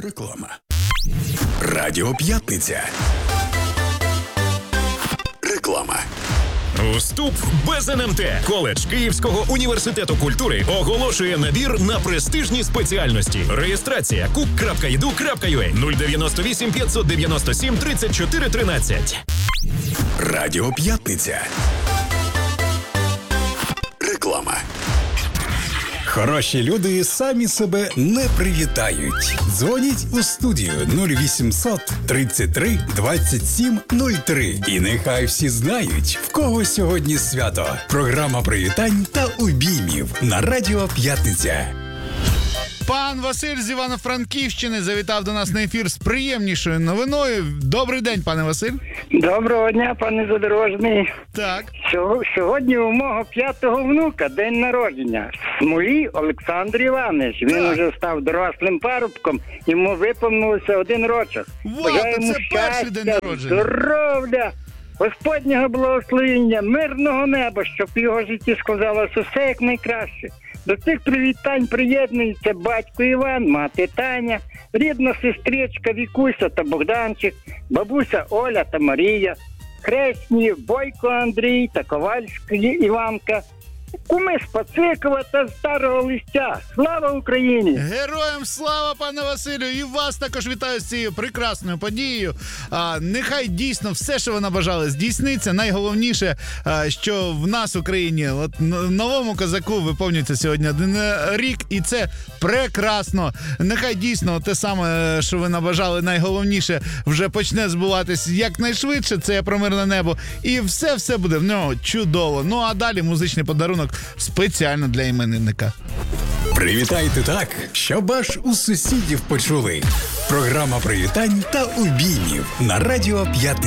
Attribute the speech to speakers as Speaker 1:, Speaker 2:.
Speaker 1: Реклама. Радіо П'ятниця. Реклама.
Speaker 2: Вступ без НМТ. Коледж Київського університету культури оголошує набір на престижні спеціальності. Реєстрація cook.edu.ua 098 597 34 13.
Speaker 1: Радіо П'ятниця. Реклама. Хороші люди самі себе не привітають. Дзвоніть у студію 0800 33 27 03. І нехай всі знають, в кого сьогодні свято. Програма привітань та обіймів на Радіо П'ятниця.
Speaker 3: Пан Василь з Івано-Франківщини завітав до нас на ефір з приємнішою новиною. Добрий день, пане Василь.
Speaker 4: Доброго дня, пане Задорожний.
Speaker 3: Так.
Speaker 4: Сьогодні у мого 5-го внука день народження. Смолій Олександр Іванович. Він вже став дорослим парубком, йому виповнилося 1 рочок.
Speaker 3: Вау, то це перший день народження.
Speaker 4: Здоров'я, Господнього благословення, мирного неба, щоб в його житті складалося все як найкраще. До цих привітань приєднуються батько Іван, мати Таня, рідна сестричка Вікуся та Богданчик, бабуся Оля та Марія, хресні Бойко Андрій та Ковальська Іванка, куми з Пацикова та Старого Листя. Слава Україні!
Speaker 3: Героям слава, пане Василю! І вас також вітаю з цією прекрасною подією. Нехай дійсно все, що ви набажали, здійсниться. Найголовніше, що в нас в Україні, от новому козаку виповнюється сьогодні 1 рік, і це прекрасно. Нехай дійсно те саме, що ви набажали, найголовніше, вже почне збуватись якнайшвидше. Це я про мирне небо. І все буде в нього чудово. Ну а далі музичний подарунок спеціально для іменинника.
Speaker 1: Привітайте так, щоб аж у сусідів почули. Програма привітань та обіймів на Радіо П'ятниця.